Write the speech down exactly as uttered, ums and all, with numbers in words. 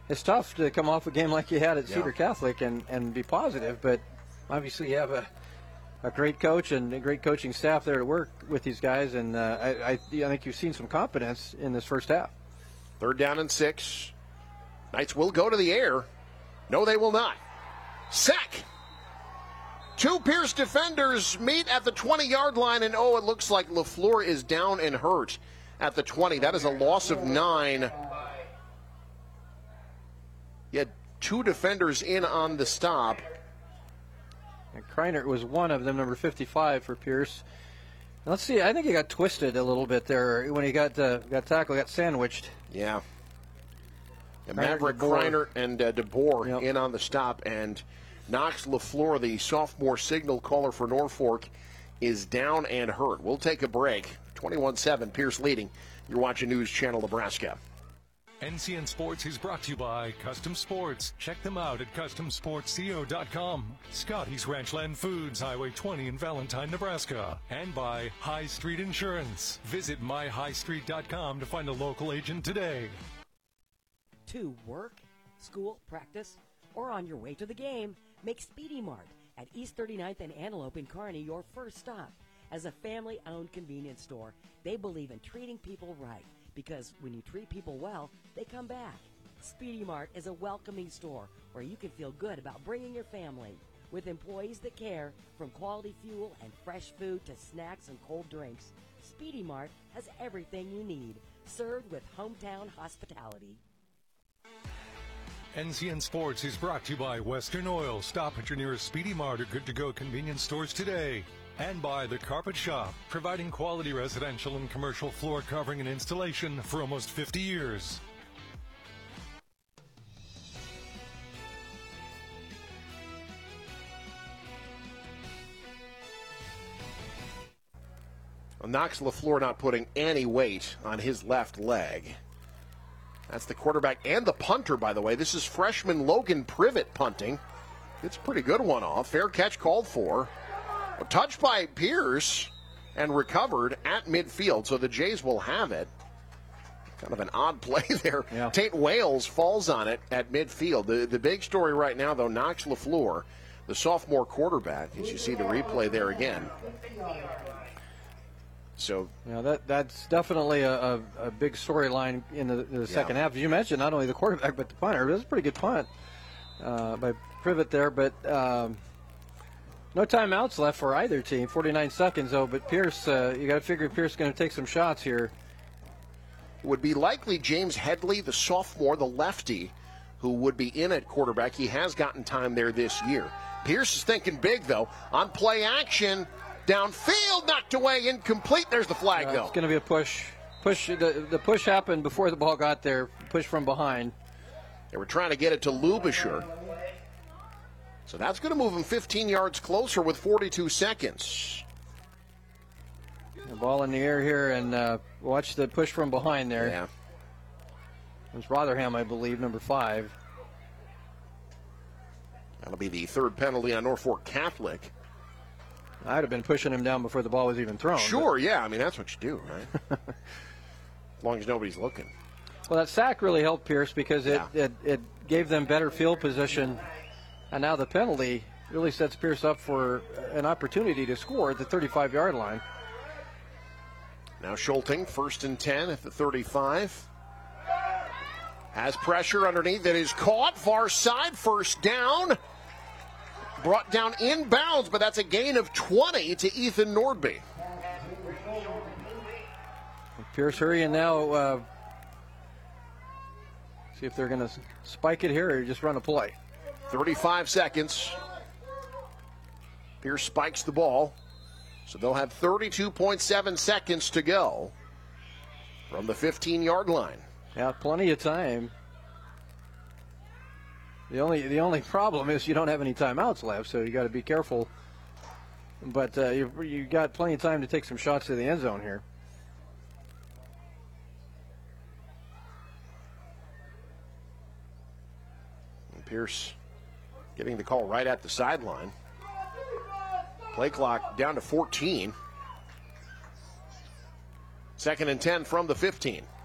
it's tough to come off a game like you had at Yeah. Cedar Catholic and, and be positive, but obviously you have a, a great coach and a great coaching staff there to work with these guys, and uh, I, I, I think you've seen some confidence in this first half. Third down and six. Knights will go to the air. No, they will not. Sack. Two Pierce defenders meet at the twenty-yard line, and oh, it looks like LaFleur is down and hurt at the twenty. That is a loss of nine. You had two defenders in on the stop. And Kreinert was one of them, number fifty-five for Pierce. Let's see, I think he got twisted a little bit there when he got uh, got tackled, got sandwiched. Yeah. And Kreinert, Maverick DeBoer. Kreinert and uh, DeBoer Yep. in on the stop, and Knox LaFleur, the sophomore signal caller for Norfolk, is down and hurt. We'll take a break. twenty-one seven, Pierce leading. You're watching News Channel Nebraska. N C N Sports is brought to you by Custom Sports. Check them out at custom sports co dot com. Scotty's Ranchland Foods, Highway twenty in Valentine, Nebraska. And by High Street Insurance. Visit my high street dot com to find a local agent today. To work, school, practice, or on your way to the game, make Speedy Mart at East thirty-ninth and Antelope in Kearney your first stop. As a family-owned convenience store, they believe in treating people right, because when you treat people well, they come back. Speedy Mart is a welcoming store where you can feel good about bringing your family. With employees that care, from quality fuel and fresh food to snacks and cold drinks, Speedy Mart has everything you need, served with hometown hospitality. N C N Sports is brought to you by Western Oil. Stop at your nearest Speedy Mart or good-to-go convenience stores today. And by The Carpet Shop, providing quality residential and commercial floor covering and installation for almost fifty years. Well, Knox LaFleur not putting any weight on his left leg. That's the quarterback and the punter, by the way. This is freshman Logan Privet punting. It's a pretty good one off. Fair catch called for. A touch by Pierce and recovered at midfield, so the Jays will have it. Kind of an odd play there. Yeah. Tate Wales falls on it at midfield. The, the big story right now, though, Knox LaFleur, the sophomore quarterback, as you see the replay there again. So, Yeah, that that's definitely a, a, a big storyline in the, the second half. As you mentioned, not only the quarterback but the punter. It was a pretty good punt uh, by Privet there, but um, no timeouts left for either team. forty-nine seconds, though, but Pierce, uh, you got to figure Pierce is going to take some shots here. it would be likely James Headley, the sophomore, the lefty, who would be in at quarterback. He has gotten time there this year. Pierce is thinking big, though. On play action, downfield, knocked away, incomplete. There's the flag, Uh, though. it's going to be a push. Push. The, the push happened before the ball got there. Push from behind. They were trying to get it to Lubisher. So that's going to move him fifteen yards closer with forty-two seconds. The ball in the air here, and uh, watch the push from behind there. Yeah. It's Rotherham, I believe, number five. That'll be the third penalty on Norfolk Catholic. I'd have been pushing him down before the ball was even thrown. Sure, yeah. I mean, that's what you do, right? As long as nobody's looking. Well, that sack really helped Pierce because it, Yeah. it, it gave them better field position. And now the penalty really sets Pierce up for an opportunity to score at the thirty-five-yard line. Now Schulting, first and ten at the thirty-five. Has pressure underneath. That is caught. Far side, first down. Brought down inbounds, but that's a gain of twenty to Ethan Nordby. Pierce hurrying now. Uh, see if they're going to spike it here or just run a play. thirty-five seconds. Pierce spikes the ball. So they'll have thirty-two point seven seconds to go from the fifteen-yard line. Yeah, plenty of time. The only the only problem is you don't have any timeouts left, so you got to be careful. But uh, you you got plenty of time to take some shots to the end zone here. And Pierce getting the call right at the sideline. Play clock down to fourteen. Second and ten from the fifteen.